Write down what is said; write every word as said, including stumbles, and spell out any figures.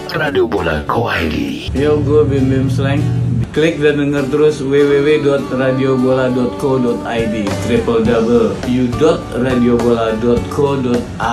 Radio Bola dot I D. Yo, gue Bim Bim Slang. Klik dan denger terus w w w dot radio bola dot co dot i d, triple w w w dot radio bola dot co dot i d.